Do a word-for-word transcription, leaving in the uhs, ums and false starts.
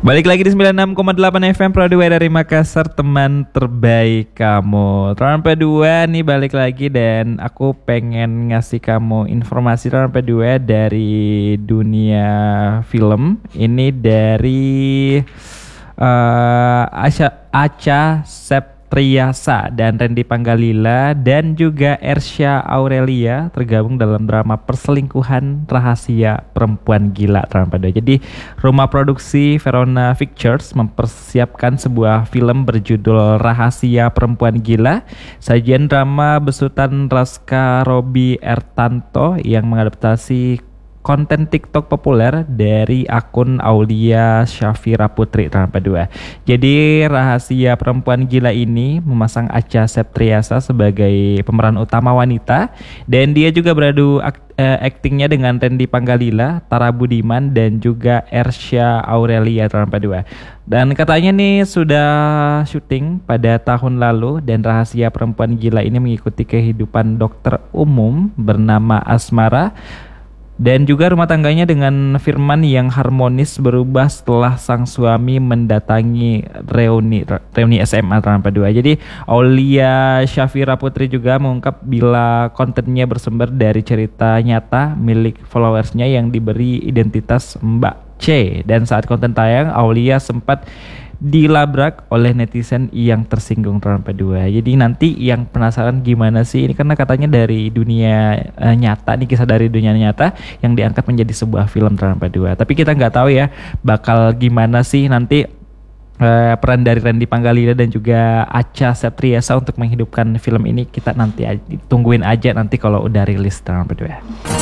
Balik lagi di sembilan puluh enam koma delapan F M Prodway dari Makassar, teman terbaik kamu. Rampe dua nih balik lagi dan aku pengen ngasih kamu informasi Rampe dua dari dunia film. Ini dari uh, Acha, Acha Septriasa dan Randy Panggalila dan juga Ersya Aurelia tergabung dalam drama perselingkuhan rahasia perempuan gila Rampe dua. Jadi rumah produksi Verona Pictures mempersiapkan sebuah film berjudul Rahasia Perempuan Gila. Sajian drama besutan Raska Robi Ertanto yang mengadaptasi konten TikTok populer dari akun Aulia Syafira Putri Rampe dua. Jadi Rahasia Perempuan Gila ini memasang Acha Septriasa sebagai pemeran utama wanita dan dia juga beradu ak- eh, aktingnya dengan Randy Panggalila, Tara Budiman dan juga Ersya Aurelia Rampe dua. Dan katanya nih sudah syuting pada tahun lalu dan Rahasia Perempuan Gila ini mengikuti kehidupan dokter umum bernama Asmara dan juga rumah tangganya dengan Firman yang harmonis berubah setelah sang suami mendatangi reuni reuni S M A Rampe dua. Jadi Aulia Syafira Putri juga mengungkap bila kontennya bersumber dari cerita nyata milik followersnya yang diberi identitas Mbak C. Dan saat konten tayang, Aulia sempat dilabrak oleh netizen yang tersinggung Rampe dua. Jadi nanti yang penasaran gimana sih ini, karena katanya dari dunia uh, nyata nih, kisah dari dunia nyata yang diangkat menjadi sebuah film Rampe dua. Tapi kita nggak tahu ya bakal gimana sih nanti uh, peran dari Randy Panggalila dan juga Acha Septriasa untuk menghidupkan film ini. Kita nanti aj- tungguin aja nanti kalau udah rilis Rampe dua.